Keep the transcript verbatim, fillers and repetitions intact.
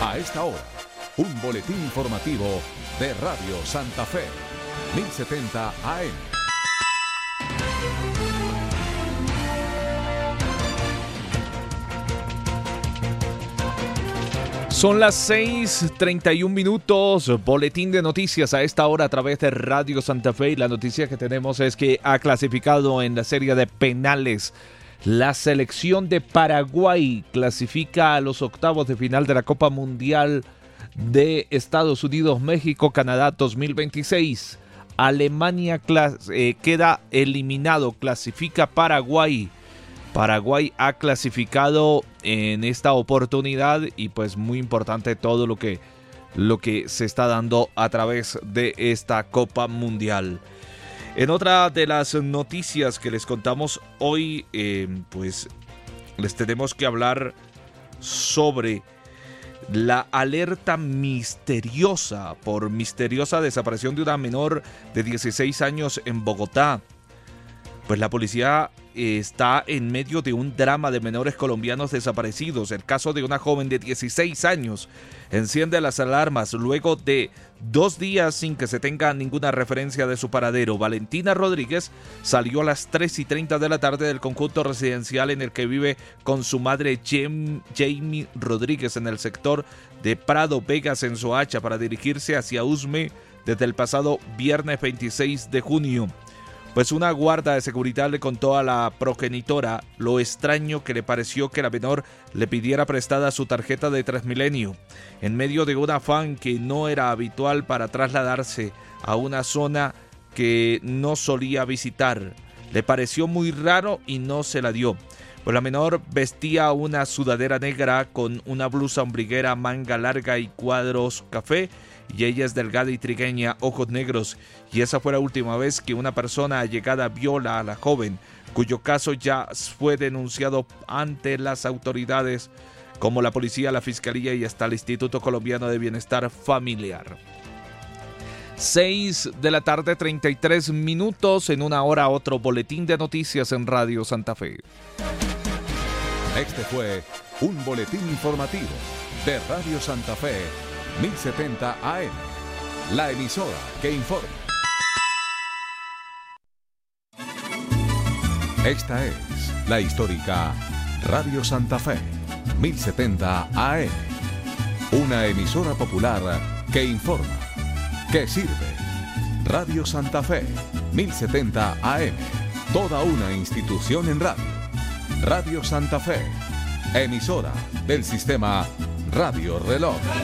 A esta hora, un boletín informativo de Radio Santa Fe, mil setenta A M. Son las seis treinta y un minutos, boletín de noticias a esta hora a través de Radio Santa Fe. Y la noticia que tenemos es que ha clasificado en la serie de penales. La selección de Paraguay clasifica a los octavos de final de la Copa Mundial de Estados Unidos, México, Canadá dos mil veintiséis. Alemania clas- eh, queda eliminado, clasifica Paraguay. Paraguay ha clasificado en esta oportunidad y pues muy importante todo lo que, lo que se está dando a través de esta Copa Mundial. En otra de las noticias que les contamos hoy, eh, pues les tenemos que hablar sobre la alerta misteriosa por misteriosa desaparición de una menor de dieciséis años en Bogotá. Pues la policía está en medio de un drama de menores colombianos desaparecidos. El caso de una joven de dieciséis años enciende las alarmas luego de dos días sin que se tenga ninguna referencia de su paradero. Valentina Rodríguez salió a las tres y treinta de la tarde del conjunto residencial en el que vive con su madre Jamie Rodríguez en el sector de Prado Vegas en Soacha para dirigirse hacia Usme desde el pasado viernes veintiséis de junio. Pues una guarda de seguridad le contó a la progenitora lo extraño que le pareció que la menor le pidiera prestada su tarjeta de Transmilenio, en medio de un afán que no era habitual para trasladarse a una zona que no solía visitar. Le pareció muy raro y no se la dio. Pues la menor vestía una sudadera negra con una blusa ombliguera, manga larga y cuadros café, y ella es delgada y trigueña, ojos negros, y esa fue la última vez que una persona allegada viola a la joven, cuyo caso ya fue denunciado ante las autoridades como la policía, la fiscalía y hasta el Instituto Colombiano de Bienestar Familiar. seis de la tarde, treinta y tres minutos, en una hora otro boletín de noticias en Radio Santa Fe. Este fue un boletín informativo de Radio Santa Fe, mil setenta A M, la emisora que informa. Esta es la histórica Radio Santa Fe, mil setenta A M, una emisora popular que informa, que sirve. Radio Santa Fe, mil setenta A M, toda una institución en radio. Radio Santa Fe, emisora del sistema Radio Reloj.